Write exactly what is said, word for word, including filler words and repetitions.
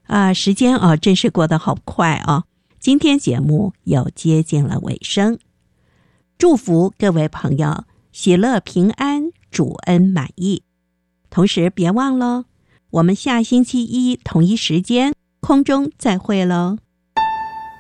啊，时间啊，真是过得好快啊！今天节目又接近了尾声，祝福各位朋友喜乐平安，主恩满意。同时别忘了，我们下星期一同一时间空中再会喽。